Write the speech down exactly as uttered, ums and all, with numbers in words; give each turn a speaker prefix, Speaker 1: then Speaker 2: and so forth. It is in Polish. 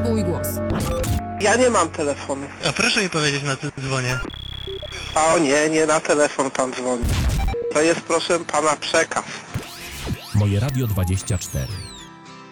Speaker 1: mój głos.
Speaker 2: Ja nie mam telefonu.
Speaker 3: A proszę mi powiedzieć, na co dzwonię.
Speaker 2: A o nie, nie na telefon pan dzwoni. To jest, proszę pana, przekaz.
Speaker 4: Moje Radio dwadzieścia cztery.